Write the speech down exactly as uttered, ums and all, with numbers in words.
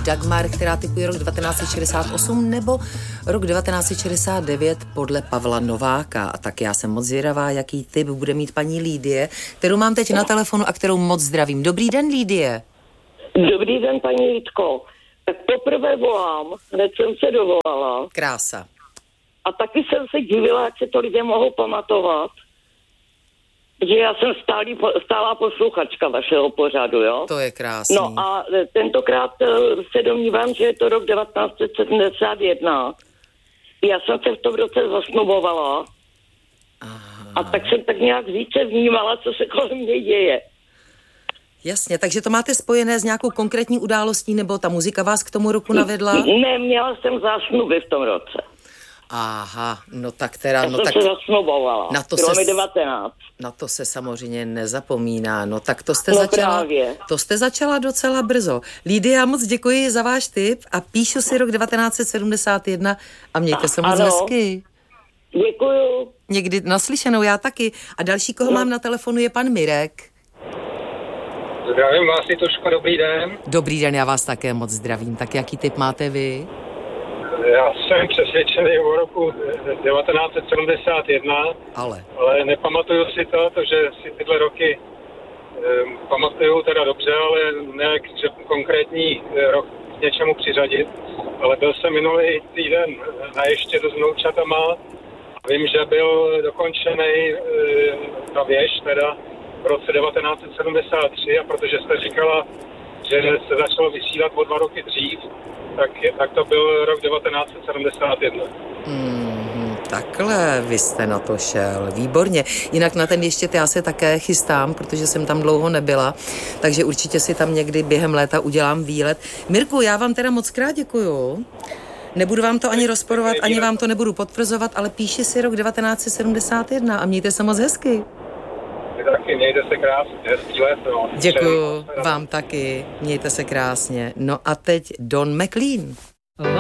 Dagmar, která typuje rok devatenáct set šedesát osm nebo rok devatenáct set šedesát devět podle Pavla Nováka. A tak já jsem moc zvědavá, jaký typ bude mít paní Lídie, kterou mám teď na telefonu a kterou moc zdravím. Dobrý den, Lídie. Dobrý den, paní Jitko. Tak poprvé volám, hned jsem se dovolala. Krása. A taky jsem se divila, jak se to lidé mohou pamatovat. Že já jsem stálý, stálá posluchačka vašeho pořadu, jo? To je krásný. No a tentokrát se domnívám, že je to rok devatenáct set sedmdesát jedna. Já jsem se v tom roce zasnubovala. Aha. A tak jsem tak nějak více vnímala, co se kolem mě děje. Jasně, takže to máte spojené s nějakou konkrétní událostí, nebo ta muzika vás k tomu roku navedla? Ne, měla jsem zásnuby v tom roce. Aha, no tak teda... Já no jsem tak se zasnubovala, na to bylo se, mi devatenáct. Na to se samozřejmě nezapomíná, no tak to jste no začala... Právě. To jste začala docela brzo. Lídie, já moc děkuji za váš tip a píšu si rok devatenáct set sedmdesát jedna a mějte se moc ano. hezky. Děkuju. Někdy naslyšenou, já taky. A další, koho no. mám na telefonu, je pan Mirek. Zdravím vás, Jitoško, dobrý den. Dobrý den, já vás také moc zdravím. Tak jaký tip máte vy? Já jsem přesvědčený o roku devatenáct set sedmdesát jedna, ale, ale nepamatuju si to, protože si tyhle roky um, pamatuju teda dobře, ale ne konkrétní rok k něčemu přiřadit. Ale byl jsem minulý týden na ještě s vnoučatama. Vím, že byl dokončený uh, ta věž teda v roce devatenáct set sedmdesát tři a protože jste říkala, že se začalo vysílat o dva roky dřív, tak, tak to byl rok devatenáct set sedmdesát jedna. Mm, takhle vy jste na to šel, výborně. Jinak na ten ještě já se také chystám, protože jsem tam dlouho nebyla, takže určitě si tam někdy během léta udělám výlet. Mirku, já vám teda moc krát děkuju. Nebudu vám to ani rozporovat, ani vám to nebudu potvrzovat, ale píši si rok devatenáct set sedmdesát jedna a mějte se moc hezky. Taky, mějte se krásně, hezký let. No. Děkuju vám taky, mějte se krásně. No a teď Don McLean.